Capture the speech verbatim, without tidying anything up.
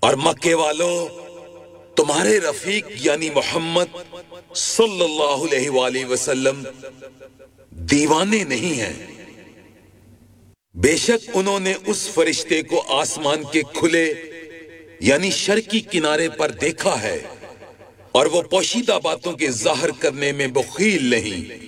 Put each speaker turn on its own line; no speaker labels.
और मक्के वालों, तुम्हारे रफीक यानी मोहम्मद सल्लल्लाहु अलैहि वसल्लम दीवाने नहीं हैं। बेशक उन्होंने उस फरिश्ते को आसमान के खुले यानी शर्की किनारे पर देखा है और वो पोशीदा बातों के जाहिर करने में बखील नहीं।